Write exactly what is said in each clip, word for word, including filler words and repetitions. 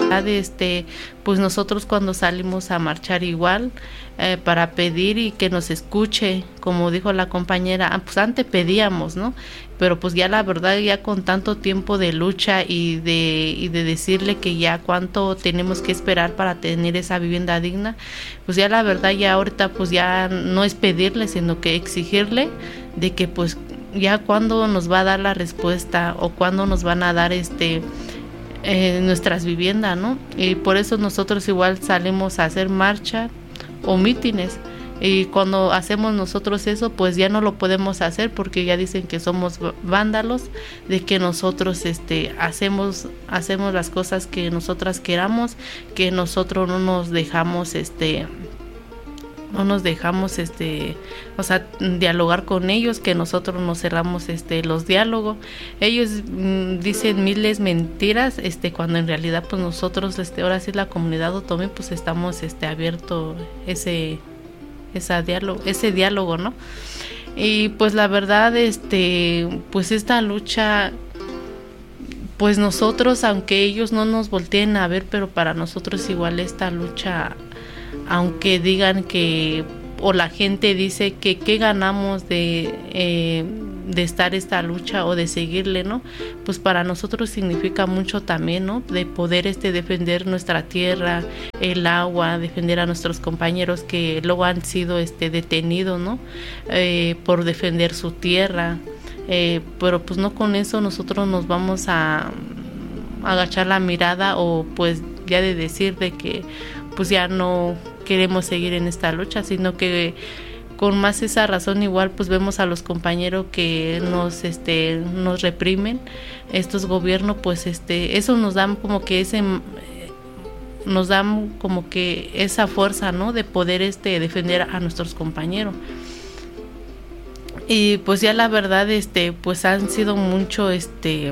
Este, pues nosotros cuando salimos a marchar igual eh, para pedir y que nos escuche, como dijo la compañera, pues antes pedíamos, ¿no? Pero pues ya la verdad, ya con tanto tiempo de lucha y de, y de decirle que ya cuánto tenemos que esperar para tener esa vivienda digna, pues ya la verdad ya ahorita pues ya no es pedirle, sino que exigirle de que pues ya cuándo nos va a dar la respuesta o cuándo nos van a dar este Eh, nuestras viviendas, ¿no? Y por eso nosotros igual salimos a hacer marcha o mítines, y cuando hacemos nosotros eso pues ya no lo podemos hacer porque ya dicen que somos vándalos, de que nosotros este hacemos hacemos las cosas que nosotras queramos, que nosotros no nos dejamos este no nos dejamos este o sea dialogar con ellos, que nosotros nos cerramos este los diálogos. Ellos mmm, dicen miles mentiras este cuando en realidad pues nosotros este ahora sí la comunidad otomí pues estamos este abierto ese esa diálogo ese diálogo no y pues la verdad este pues esta lucha, pues nosotros, aunque ellos no nos volteen a ver, pero para nosotros igual esta lucha, aunque digan que, o la gente dice que qué ganamos de, eh, de estar esta lucha o de seguirle, ¿no? Pues para nosotros significa mucho también, ¿no? De poder este defender nuestra tierra, el agua, defender a nuestros compañeros que luego han sido este detenidos, ¿no? Eh, por defender su tierra, eh, pero pues no con eso nosotros nos vamos a, a agachar la mirada o pues ya de decir de que pues ya no queremos seguir en esta lucha, sino que con más esa razón igual pues vemos a los compañeros que nos este nos reprimen estos gobiernos, pues este eso nos dan como que ese nos dan como que esa fuerza, ¿no? De poder este defender a nuestros compañeros. Y pues ya la verdad este pues han sido mucho este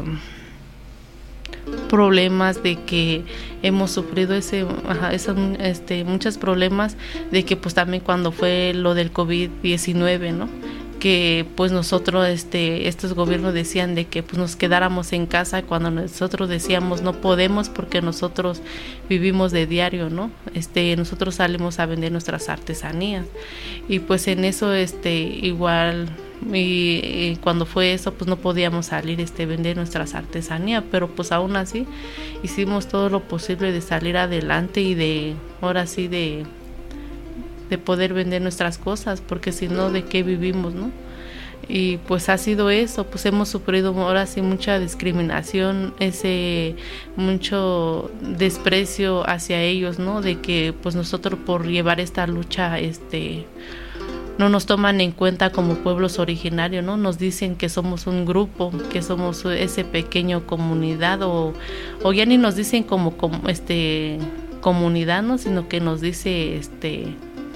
problemas de que hemos sufrido ese, ajá, esos, este, muchos problemas de que pues también cuando fue lo del COVID diecinueve, ¿no? Que pues nosotros, este, estos gobiernos decían de que pues nos quedáramos en casa cuando nosotros decíamos no podemos porque nosotros vivimos de diario, ¿no? Este, nosotros salimos a vender nuestras artesanías y pues en eso este igual y, y cuando fue eso pues no podíamos salir este vender nuestras artesanías, pero pues aún así hicimos todo lo posible de salir adelante y de ahora sí de de poder vender nuestras cosas, porque si no, ¿de qué vivimos, no? Y pues ha sido eso, pues hemos sufrido ahora sí mucha discriminación, ese mucho desprecio hacia ellos, ¿no? De que pues nosotros por llevar esta lucha, este no nos toman en cuenta como pueblos originarios, ¿no? Nos dicen que somos un grupo, que somos ese pequeño comunidad, o, o ya ni nos dicen como, como este comunidad, ¿no? Sino que nos dice este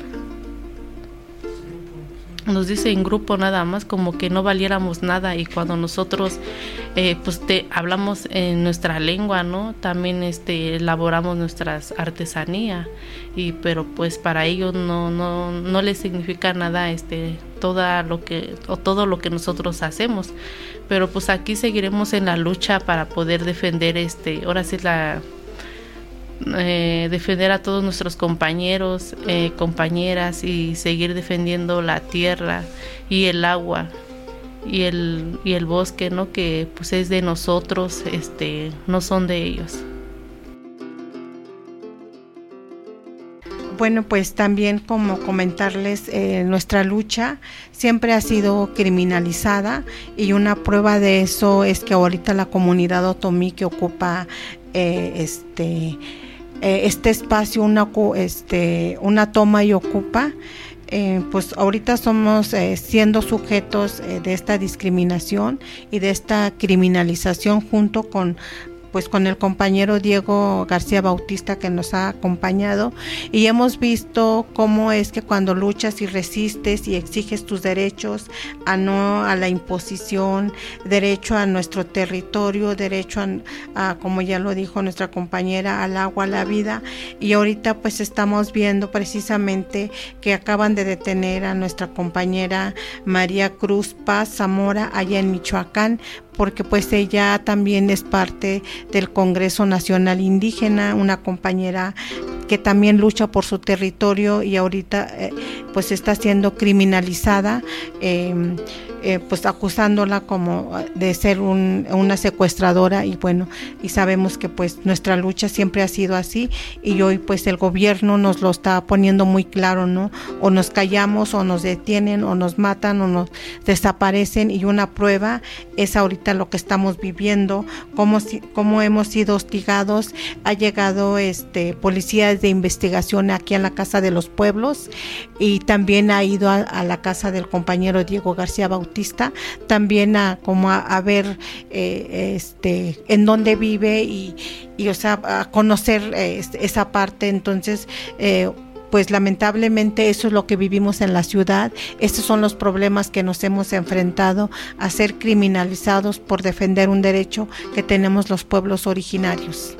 nos dice en grupo nada más, como que no valiéramos nada, y cuando nosotros eh, pues te hablamos en nuestra lengua, ¿no? También este elaboramos nuestras artesanías, y pero pues para ellos no no no les significa nada este toda lo que o todo lo que nosotros hacemos, pero pues aquí seguiremos en la lucha para poder defender este ahora sí la Eh, defender a todos nuestros compañeros, eh, compañeras, y seguir defendiendo la tierra y el agua y el y el bosque, ¿no? Que pues es de nosotros, este, no son de ellos. Bueno, pues también como comentarles, eh, nuestra lucha siempre ha sido criminalizada, y una prueba de eso es que ahorita la comunidad otomí que ocupa eh, este eh, este espacio, una este una toma y ocupa, eh, pues ahorita somos eh, siendo sujetos eh, de esta discriminación y de esta criminalización, junto con pues con el compañero Diego García Bautista, que nos ha acompañado, y hemos visto cómo es que cuando luchas y resistes y exiges tus derechos, a no a la imposición, derecho a nuestro territorio, derecho a, a como ya lo dijo nuestra compañera, al agua, a la vida, y ahorita pues estamos viendo precisamente que acaban de detener a nuestra compañera María Cruz Paz Zamora allá en Michoacán porque pues ella también es parte del Congreso Nacional Indígena, una compañera que también lucha por su territorio y ahorita eh, pues está siendo criminalizada, eh, eh, pues acusándola como de ser un, una secuestradora, y bueno, y sabemos que pues nuestra lucha siempre ha sido así, y hoy pues el gobierno nos lo está poniendo muy claro, ¿no? O nos callamos, o nos detienen, o nos matan, o nos desaparecen, y una prueba es ahorita lo que estamos viviendo, cómo, cómo hemos sido hostigados. Ha llegado este policías de investigación aquí a la Casa de los Pueblos, y también ha ido a, a la casa del compañero Diego García Bautista, también a como a, a ver eh, este en dónde vive y, y o sea a conocer eh, esa parte. Entonces eh, pues lamentablemente eso es lo que vivimos en la ciudad. Estos son los problemas que nos hemos enfrentado, a ser criminalizados por defender un derecho que tenemos los pueblos originarios.